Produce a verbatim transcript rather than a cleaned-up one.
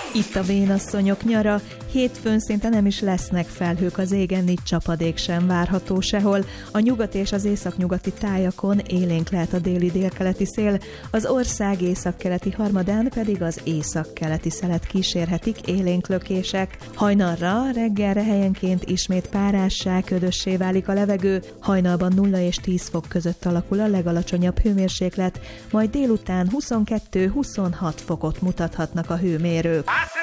Itt a vénasszonyok nyara, hétfőn szinte nem is lesznek felhők az égen, így csapadék sem várható sehol. A nyugat és az északnyugati tájakon élénk lehet a déli-délkeleti szél, az ország északkeleti harmadán pedig az északkeleti szelet kísérhetik élénk lökések. Hajnalra, reggelre helyenként ismét párássá, ködössé válik a levegő, hajnalban nulla és tíz fok között alakul a legalacsonyabb hőmérséklet, majd délután huszonkettő-huszonhat fokot mutathatnak a hőmérők.